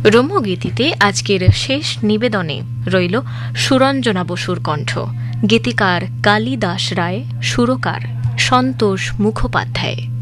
রম্যগীতিতে আজকের শেষ নিবেদনে রইল সুরঞ্জনা বসুর কণ্ঠ। গীতিকার কালিদাস রায়, সুরকার সন্তোষ মুখোপাধ্যায়।